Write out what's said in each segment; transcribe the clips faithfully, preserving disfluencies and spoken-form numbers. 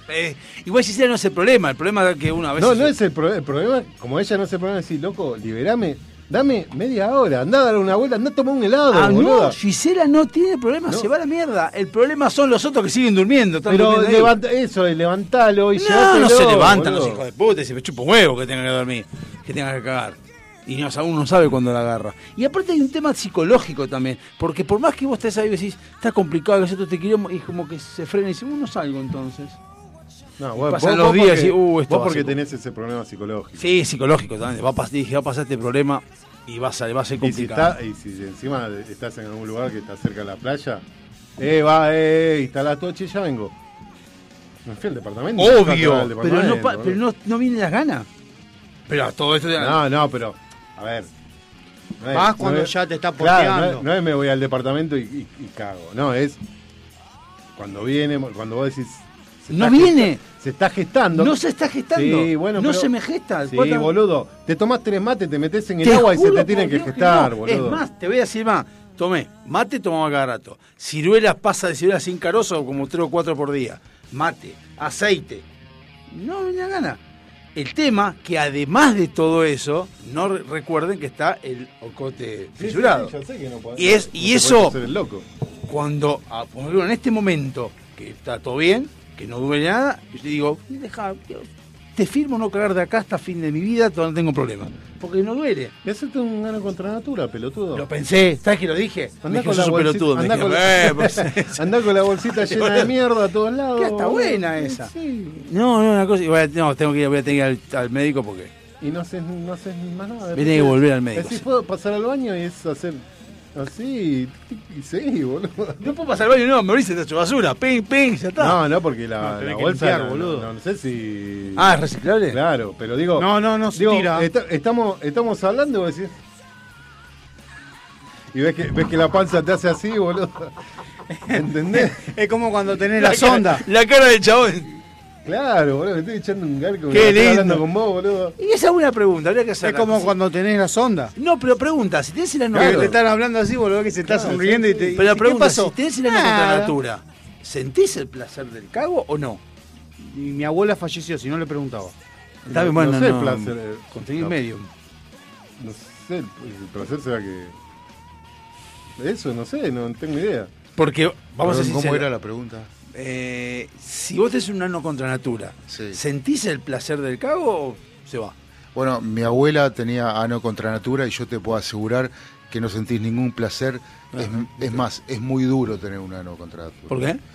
Eh, igual Gisela no es el problema, el problema es que uno a veces... No, no es el, pro- el problema, como ella no es el problema, es decir, loco, liberame, dame media hora, andá a dar una vuelta, andá a tomar un helado, Ah, boluda. no, Gisela no tiene problema, No. se va a la mierda. El problema son los otros que siguen durmiendo. están Pero durmiendo ahí. levanta, eso, levantalo y No, llévatelo, no se levantan boludo. los hijos de puta y se me chupa un huevo que tengan que dormir, que tengan que cagar. Y no, uno no sabe cuándo la agarra. Y aparte hay un tema psicológico también, porque por más que vos estés ahí y decís, está complicado, que esto te quiero, y como que se frena y dice, uh, no salgo entonces. No, bueno, pasan vos- los vos días porque- y, uh, esto vos va a porque ser- tenés ese problema psicológico. Sí, psicológico también. Va a, pas- dije, va a pasar este problema y va a, ser- va a ser Y si, complicado. está, y si encima estás en algún lugar que está cerca de la playa, eh, va, eh, instala todo, che, ya vengo. Me fui al departamento. Obvio, al pero, no, departamento, pa- boludo. pero no, no vienen las ganas. Pero todo esto... No, no, pero, a ver. no es- Vas no cuando es- ya te está claro, porteando. no, es, no es me voy al departamento y, y- y cago. No, es cuando viene, cuando vos decís. se No está viene. gesta- se está gestando. No se está gestando. Sí, bueno, no pero- se me gesta. Sí, Cuatro- boludo. Te tomás tres mates, te metes en el Te agua y se juro te tienen por que Dios gestar, no. boludo. Es más, te voy a decir más. Tomé mate, tomaba cada rato. Ciruelas, pasa de ciruelas sin carozo como tres o cuatro por día. Mate, aceite. No me da gana. El tema que además de todo eso, no re- recuerden que está el ocote Sí, sí, fisurado. sí, yo sé que no podés- Y es- no y te eso- podés hacer el loco. Cuando, a- por ejemplo, en este momento, que está todo bien, que no duele nada, yo te digo, deja, te firmo no cagar de acá hasta fin de mi vida, todo no tengo problema. Porque no duele. Y hacerte un gano contra natura, pelotudo. Lo pensé, ¿sabes que lo dije? Me Andá dije, con, sos la un bolsita, pelotudo. Me andá, dijeron, con la, "Eh, pues, andá con la bolsita llena de mierda a todos lados. que está boludo. buena esa. Sí. No, no, una cosa, y voy a- no, tengo que ir, voy a tener que ir al, al médico porque Y no haces, no haces más nada. voy a tener que volver al médico. Decís, sí. puedo pasar al baño y es hacer así y seguí, boludo. No puedo pasar al baño, no, me abrís, te hecho basura, ping, ping, ya está. No, no, porque la, No, tenés la que bolsa, limpiar, no, boludo. no, no sé si... Ah, ¿es reciclable? Claro, pero digo... No, no, no se digo, tira. está- estamos, estamos hablando y vos decís... Y ves que, ves que la panza te hace así, boludo. ¿Entendés? Es como cuando tenés la, cara- sonda. La cara del chabón. Claro, boludo, me estoy echando un garco. Qué estoy lindo. hablando con vos, boludo. Y esa es una pregunta, habría que hacer. Es como cuando tenés la sonda. No, pero pregunta, si tenés el ano Que Claro. te están hablando así, boludo, que se está Claro, sonriendo sí, y te. sí. Pero la ¿qué pregunta, pasó? si tenés el ano contra Nada. natura, ¿sentís el placer del cago o no? Y mi abuela falleció, si no le preguntaba. Está bien, No- bueno, no sé no, el placer. eh, conseguir no, medio. No sé, el, el placer será que... Eso, no sé, no tengo idea. Porque, vamos a Perdón, ser ¿cómo sinceros, era la pregunta? eh, si vos tenés un ano contra natura, Sí. ¿sentís el placer del cago o se va? Bueno, mi abuela tenía ano contra natura y yo te puedo asegurar que no sentís ningún placer. Es, es más, es muy duro tener un ano contra natura. ¿Por qué?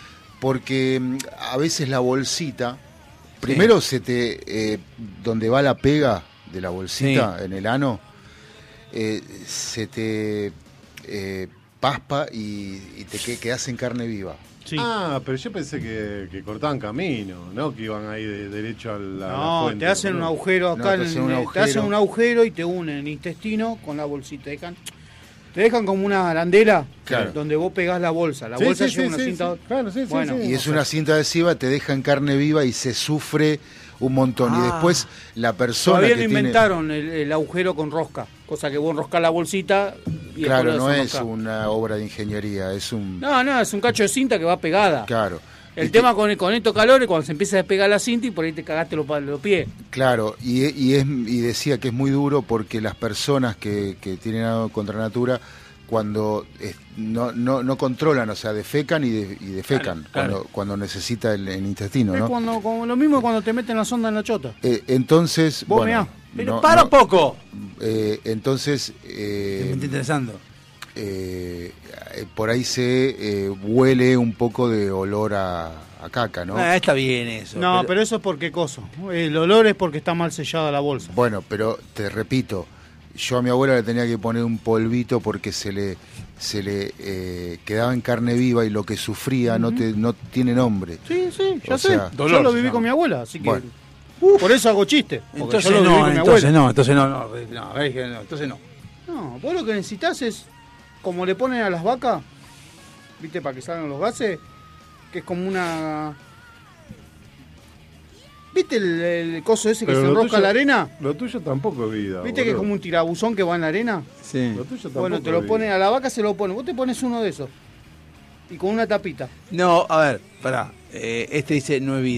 Porque mm, a veces la bolsita, primero se te, eh, donde va la pega de la bolsita Sí. en el ano, eh, se te eh, paspa y, y te que- quedás en carne viva. Sí. Ah, pero yo pensé que, que cortaban camino, ¿no? Que iban ahí de, derecho a la, a la No, fuente, te hacen un boludo. agujero No, acá, te en hacen un el- te agujero. hacen un agujero y te unen el intestino con la bolsita. Te dejan, te dejan como una arandela Claro. donde vos pegás la bolsa. La Sí, bolsa sí, lleva sí, una sí, cinta. sí. Claro, sí, sí, Bueno, sí. Y es una cinta adhesiva, te deja en carne viva y se sufre un montón. Y Ah. después la persona Todavía que no tiene... inventaron el, el agujero con rosca. Cosa que vos enroscás la bolsita y Claro, después no lo es desenroscás. una obra de ingeniería, es un... No, no, es un cacho de cinta que va pegada. Claro. El Y tema que- con, con estos calores, cuando se empieza a despegar la cinta y por ahí te cagaste los, pa- los pies. Claro, y, y, es, y decía que es muy duro porque las personas que, que tienen algo contra natura, cuando eh, no, no, no controlan, o sea, defecan y, de- y defecan Claro, claro. Cuando, cuando necesita el, el intestino, Es ¿no? cuando, como lo mismo cuando te meten la sonda en la chota. Eh, entonces, Vos bueno, mirá. Pero no- para no, un poco. eh, entonces, Me eh, está interesando. eh, eh, por ahí se eh, huele un poco de olor a, a caca, ¿no? Ah, está bien eso. No, pero... eso es porque coso. El olor es porque está mal sellada la bolsa. Bueno, pero te repito, yo a mi abuela le tenía que poner un polvito porque se le se le eh, quedaba en carne viva y lo que sufría no te no tiene nombre. Sí, sí, ya O sé. sea, yo lo se viví llama. con mi abuela, así que. Bueno. Por eso hago chiste. Porque Entonces yo lo viví no, con mi entonces abuela. no, entonces no, no, no, a ver, que no, entonces no. No, vos lo que necesitas es, como le ponen a las vacas, ¿viste? Para que salgan los gases, que es como una. ¿Viste el, el coso ese que Pero se lo enrosca tuyo- en la arena? Lo tuyo tampoco es vida. ¿Viste que es boludo. como un tirabuzón que va en la arena? Sí. Lo tuyo tampoco Bueno, te es lo vida. ponen a la vaca, se lo pone. Vos te pones uno de esos. Y con una tapita. No, a ver, pará. Eh, este dice no es vida.